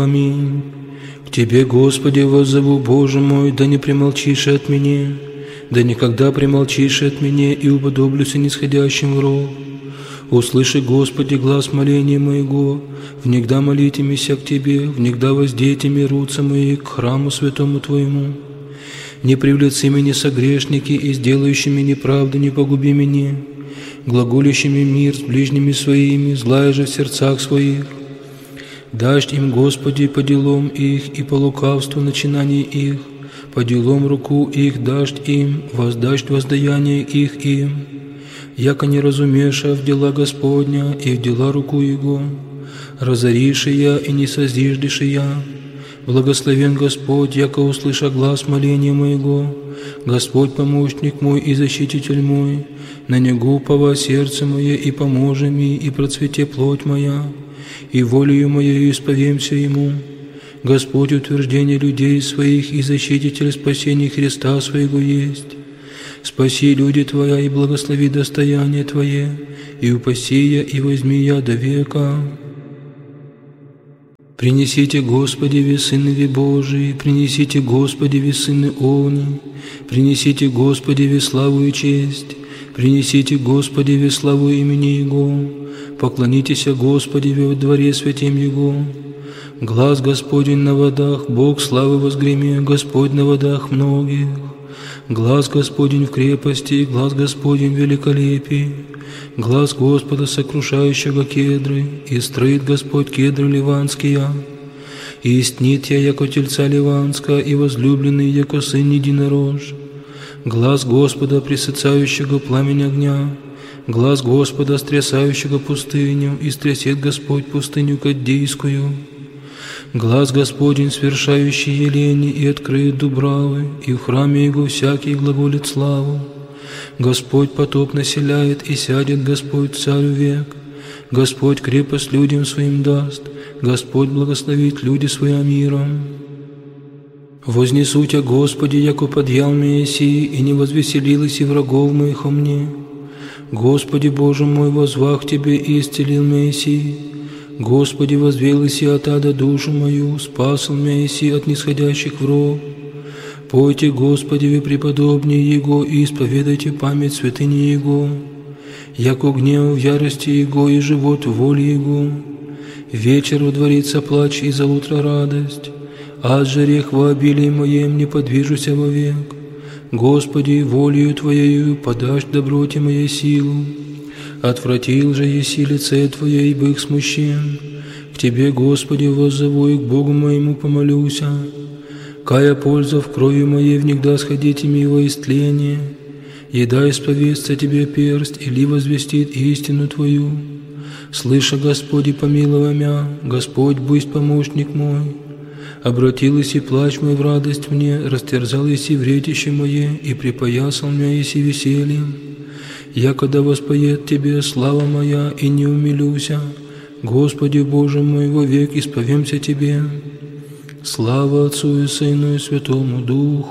Аминь. К Тебе, Господи, воззову, Боже мой, да не примолчишь от меня, да никогда примолчишь от меня, и уподоблюся нисходящим в ров. Услыши, Господи, глас моления моего, внегда молите мися к Тебе, внегда воздейте ми руцы мои к храму святому Твоему. Не привлеци меня согрешники, и сделающими неправду не погуби меня, глаголящими мир с ближними своими, злая же в сердцах своих. Дашь им, Господи, по делам их и по лукавству начинаний их, по делам руку их дашь им, воздашь воздаяние их им, яко не разумеша в дела Господня и в дела руку Его, разоришь я и не созиждешь я. Благословен Господь, яко услыша глаз моления моего, Господь помощник мой и защититель мой, на Него упова сердце мое и поможи ми, и процвете плоть моя, и волею моею исповемся Ему. Господь утверждение людей своих и защититель спасения Христа своего есть. Спаси люди Твоя и благослови достояние Твое, и упаси я и возьми я до века. Принесите, Господи, весыны Божии, принесите, Господи, весыны Овни, принесите, Господи, веславу и честь, принесите, Господи, веславу имени Его, поклонитесь, Господи, во дворе святем Его. Глаз Господень на водах, Бог славы возгреми, Господь на водах многих. Глаз Господень в крепости, глаз Господень в великолепии, глаз Господа, сокрушающего кедры, и строит Господь кедры ливанские. И истнит я, яко тельца ливанска, и возлюбленный, яко сын единорож. Глаз Господа, пресыцающего пламень огня, глаз Господа, стрясающего пустыню, и стрясет Господь пустыню Каддейскую. Глаз Господень, свершающий елени, и откроет дубравы, и в храме Его всякий глаголит славу. Господь потоп населяет, и сядет Господь царю век. Господь крепость людям своим даст, Господь благословит люди своим миром. Вознесу Тя, Господи, яко подъял меня сии, и не возвеселилась и врагов моих о мне. Господи, Боже мой, возвах Тебе и исцелил меня сии. Господи, возвел иси от ада душу мою, спасал меня иси от нисходящих враг. Пойте, Господи, вы преподобнее Его, и исповедайте память святыни Его, яко гнев в ярости Его и живот в воле Его. Вечер водворится плач, и за утро радость, от жарех во обилии моем не подвижуся вовек. Господи, волею Твоею подашь доброте моей силу. Отвратил же еси лице Твое, и бых смущен. К Тебе, Господи, воззову, и к Богу моему помолюся. Кая польза в крови моей, внегда сходите ми во истление. Еда исповестся Тебе перст, или возвестит истину Твою. Слыша, Господи, помилуй мя, Господь, будь помощник мой. Обратил иси плач мой в радость мне, растерзал иси вретище мое, и припоясал меня иси весельем. Якода воспоет Тебе слава моя, и не умилюся, Господи Боже мой, вовек исповемся Тебе. Слава Отцу и Сыну и Святому Духу.